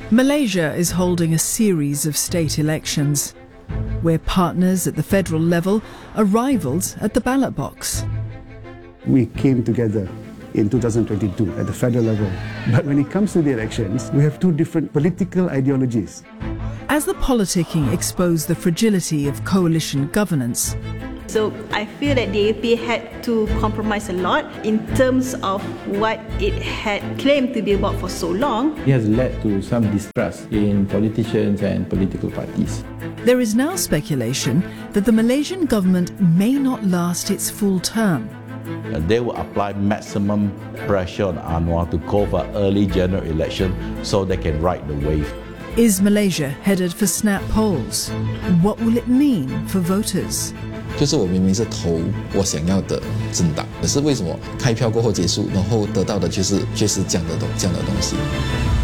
Malaysia is holding a series of state elections. Where partners at the federal level are rivals at the ballot box. We came together in 2022 at the federal level. But when it comes to the elections, we have two different political ideologies. As the politicking exposed the fragility of coalition governance, so I feel that the AP had to compromise a lot in terms of what it had claimed to be about for so long. It has led to some distrust in politicians and political parties. There is now speculation that the Malaysian government may not last its full term. They will apply maximum pressure on Anwar to call for early general election so they can ride the wave. Is Malaysia headed for snap polls? What will it mean for voters? 就是我明明是投我想要的政党，可是为什么开票过后结束，然后得到的却是这样的东西？